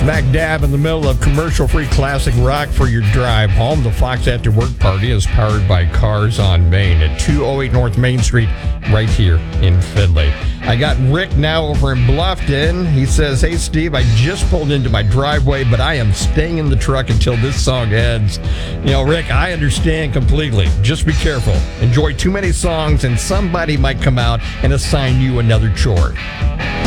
Smack dab in the middle of commercial-free classic rock for your drive home. The Fox After Work Party is powered by Cars on Main at 208 North Main Street, right here in Findlay. I got Rick now over in Bluffton. He says, "Hey, Steve, I just pulled into my driveway, but I am staying in the truck until this song ends." You know, Rick, I understand completely. Just be careful. Enjoy too many songs, and somebody might come out and assign you another chore.